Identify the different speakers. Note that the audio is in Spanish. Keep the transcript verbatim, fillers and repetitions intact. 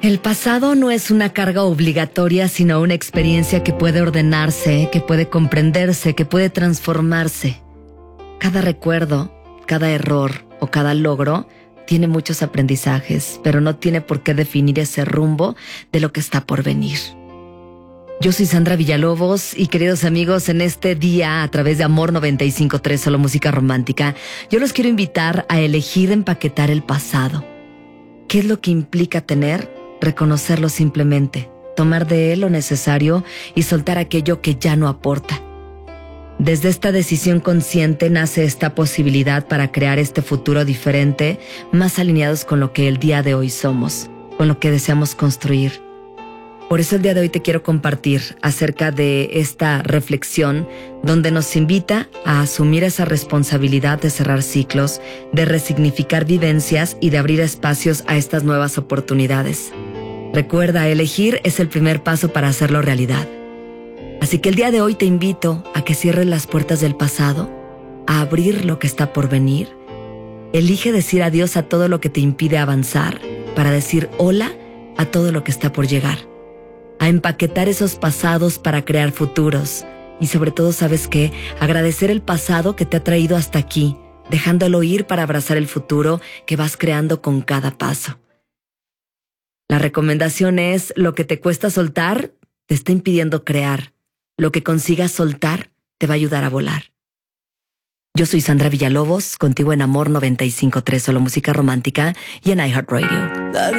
Speaker 1: El pasado no es una carga obligatoria, sino una experiencia que puede ordenarse, que puede comprenderse, que puede transformarse. Cada recuerdo, cada error o cada logro tiene muchos aprendizajes, pero no tiene por qué definir ese rumbo de lo que está por venir. Yo soy Sandra Villalobos y, queridos amigos, en este día, a través de Amor noventa y cinco punto tres, solo música romántica, yo los quiero invitar a elegir empaquetar el pasado. ¿Qué es lo que implica tener? Reconocerlo simplemente, tomar de él lo necesario y soltar aquello que ya no aporta. Desde esta decisión consciente nace esta posibilidad para crear este futuro diferente, más alineados con lo que el día de hoy somos, con lo que deseamos construir. Por eso el día de hoy te quiero compartir acerca de esta reflexión donde nos invita a asumir esa responsabilidad de cerrar ciclos, de resignificar vivencias y de abrir espacios a estas nuevas oportunidades. Recuerda, elegir es el primer paso para hacerlo realidad. Así que el día de hoy te invito a que cierres las puertas del pasado, a abrir lo que está por venir. Elige decir adiós a todo lo que te impide avanzar para decir hola a todo lo que está por llegar. A empaquetar esos pasados para crear futuros. Y sobre todo, ¿sabes qué? Agradecer el pasado que te ha traído hasta aquí, dejándolo ir para abrazar el futuro que vas creando con cada paso. La recomendación es: lo que te cuesta soltar te está impidiendo crear. Lo que consigas soltar te va a ayudar a volar. Yo soy Sandra Villalobos, contigo en Amor noventa y cinco punto tres, solo música romántica, y en iHeartRadio.